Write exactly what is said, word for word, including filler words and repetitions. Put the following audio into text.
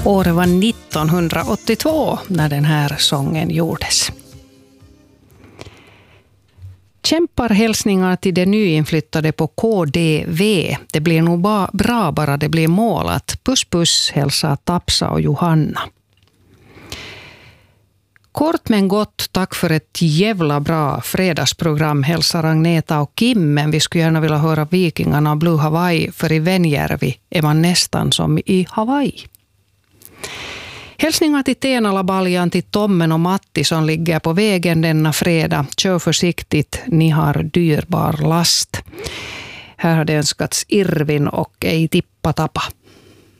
Året var nittonhundraåttiotvå när den här sången gjordes. Kämpar hälsningar till de nyinflyttade på K D V. Det blir nog ba- bra bara det blir målat. Puss puss hälsar Tapsa och Johanna. Kort men gott, tack för ett jävla bra fredagsprogram, hälsar Agneta och Kim, men vi skulle gärna vilja höra Vikingarna och Blue Hawaii, för i Venjärvi är man nästan som i Hawaii. Hälsningar till Tenala Baljan, till Tommen och Matti som ligger på vägen denna fredag. Kör försiktigt, ni har dyrbar last. Här har det önskats Irvin och Ei tippa tapa.